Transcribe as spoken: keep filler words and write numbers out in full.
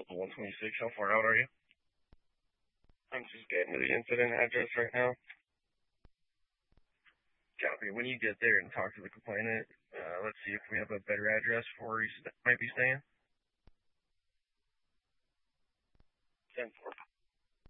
Local one twenty-six, how far out are you? I'm just getting to the incident address right now. Copy. When you get there and talk to the complainant, uh, let's see if we have a better address for where you st- might be staying. ten four.